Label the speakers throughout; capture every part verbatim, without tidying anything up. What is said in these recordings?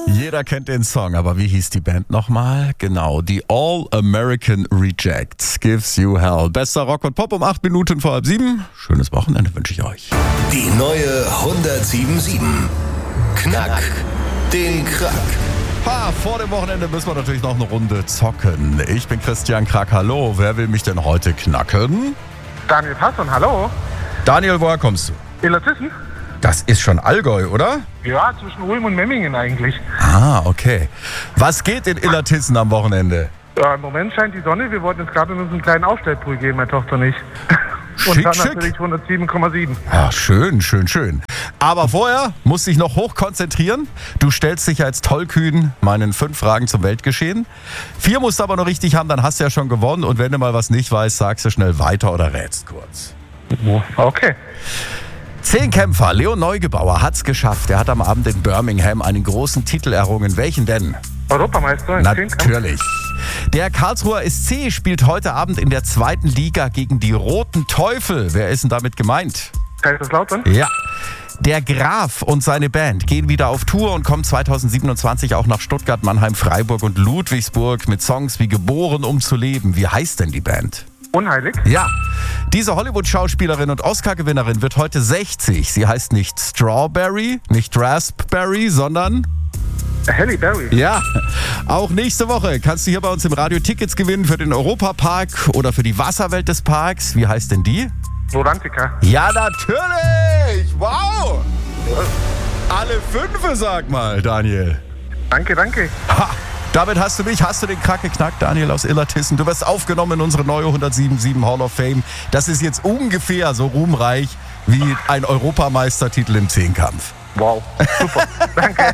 Speaker 1: Jeder kennt den Song, aber wie hieß die Band nochmal? Genau, die All-American Rejects, Gives You Hell. Bester Rock und Pop um acht Minuten vor halb sieben. Schönes Wochenende wünsche ich euch.
Speaker 2: Die neue hundertsieben Komma sieben. Knack den Krack.
Speaker 1: Ha, vor dem Wochenende müssen wir natürlich noch eine Runde zocken. Ich bin Christian Krack, hallo. Wer will mich denn heute knacken?
Speaker 3: Daniel Passon, hallo.
Speaker 1: Daniel, woher kommst du?
Speaker 3: Illertissen?
Speaker 1: Das ist schon Allgäu, oder?
Speaker 3: Ja, zwischen Ulm und Memmingen eigentlich.
Speaker 1: Ah, okay. Was geht in Illertissen am Wochenende?
Speaker 3: Ja, im Moment scheint die Sonne. Wir wollten jetzt gerade in unseren kleinen Aufstellpool gehen, meine Tochter nicht. Und
Speaker 1: Schick,
Speaker 3: dann
Speaker 1: schick.
Speaker 3: natürlich hundertsieben Komma sieben.
Speaker 1: Ja, schön, schön, schön. Aber vorher musst du dich noch hoch konzentrieren. Du stellst dich als tollkühn meinen fünf Fragen zum Weltgeschehen. Vier musst du aber noch richtig haben, dann hast du ja schon gewonnen. Und wenn du mal was nicht weißt, sagst du schnell weiter oder rätst kurz.
Speaker 3: Okay.
Speaker 1: Zehn Kämpfer. Leon Neugebauer hat's geschafft. Er hat am Abend in Birmingham einen großen Titel errungen. Welchen denn?
Speaker 3: Europameister in Zehnkampf.
Speaker 1: Natürlich. Der Karlsruher S C spielt heute Abend in der zweiten Liga gegen die Roten Teufel. Wer ist denn damit gemeint?
Speaker 3: Kaiserslautern?
Speaker 1: Ja. Der Graf und seine Band gehen wieder auf Tour und kommen zweitausendsiebenundzwanzig auch nach Stuttgart, Mannheim, Freiburg und Ludwigsburg mit Songs wie Geboren, um zu leben. Wie heißt denn die Band?
Speaker 3: Unheilig?
Speaker 1: Ja, diese Hollywood-Schauspielerin und Oscar-Gewinnerin wird heute sechzig. Sie heißt nicht Strawberry, nicht Raspberry, sondern...
Speaker 3: Halle Berry?
Speaker 1: Ja, auch nächste Woche kannst du hier bei uns im Radio Tickets gewinnen für den Europapark oder für die Wasserwelt des Parks. Wie heißt denn die?
Speaker 3: Rolantica?
Speaker 1: Ja, natürlich! Wow! Alle fünfe, sag mal, Daniel.
Speaker 3: Danke, danke.
Speaker 1: Ha! Damit hast du mich, hast du den Krack geknackt, Daniel aus Illertissen. Du wirst aufgenommen in unsere neue hundertsieben Komma sieben Hall of Fame. Das ist jetzt ungefähr so ruhmreich wie ein Europameistertitel im Zehnkampf.
Speaker 3: Wow, super, danke.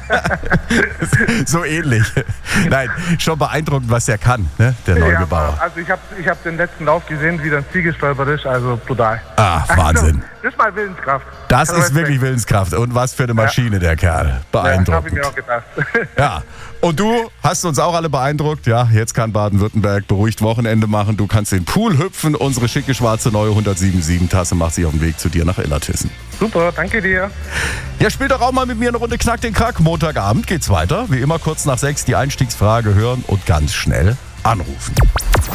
Speaker 1: So ähnlich. Nein, schon beeindruckend, was er kann, ne? Der Neugebauer.
Speaker 3: Ja, also ich habe ich hab den letzten Lauf gesehen, wie der ins Ziel gestolpert ist, also brutal.
Speaker 1: Ah, Wahnsinn.
Speaker 3: Also, das ist mal Willenskraft.
Speaker 1: Das
Speaker 3: Also
Speaker 1: ist wirklich Willenskraft. Und was für eine Maschine, der Kerl. Beeindruckend.
Speaker 3: Ja, habe ich mir auch gedacht.
Speaker 1: Ja, und du hast uns auch alle beeindruckt. Ja, jetzt kann Baden-Württemberg beruhigt Wochenende machen. Du kannst in den Pool hüpfen. Unsere schicke schwarze neue hundertsieben Komma sieben Tasse macht sich auf den Weg zu dir nach Illertissen.
Speaker 3: Super, danke dir.
Speaker 1: Ja, spiel doch auch mal mit mir eine Runde Knack den Krack. Montagabend geht's weiter. Wie immer kurz nach sechs die Einstiegsfrage hören und ganz schnell anrufen.